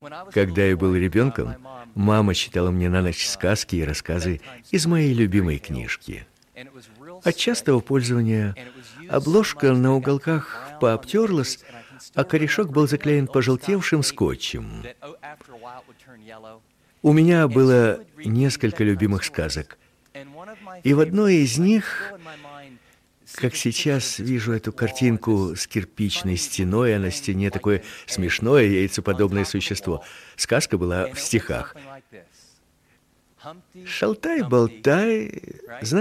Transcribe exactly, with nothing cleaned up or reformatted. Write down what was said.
Когда я был ребенком, мама читала мне на ночь сказки и рассказы из моей любимой книжки. От частого пользования обложка на уголках пообтерлась, а корешок был заклеен пожелтевшим скотчем. У меня было несколько любимых сказок, и в одной из них, как сейчас вижу эту картинку с кирпичной стеной, а на стене такое смешное яйцеподобное существо. Сказка была в стихах. Шалтай-болтай,